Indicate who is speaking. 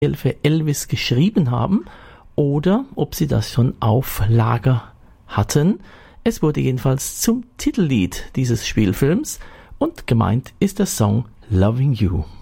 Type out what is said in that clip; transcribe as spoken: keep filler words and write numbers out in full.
Speaker 1: für Elvis geschrieben haben oder ob sie das schon auf Lager hatten. Es wurde jedenfalls zum Titellied dieses Spielfilms und gemeint ist der Song Loving You.